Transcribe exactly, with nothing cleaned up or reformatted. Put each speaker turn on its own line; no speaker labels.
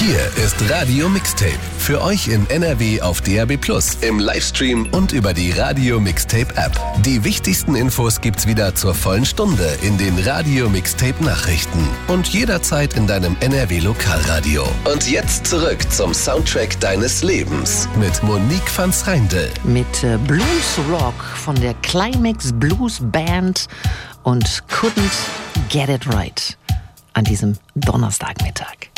Hier ist Radio Mixtape. Für euch in N R W auf D A B plus, im Livestream und über die Radio Mixtape App. Die wichtigsten Infos gibt's wieder zur vollen Stunde in den Radio Mixtape Nachrichten und jederzeit in deinem N R W Lokalradio. Und jetzt zurück zum Soundtrack deines Lebens mit Monique van Schreindel.
Mit äh, Blues Rock von der Climax Blues Band und Couldn't Get It Right an diesem Donnerstagmittag.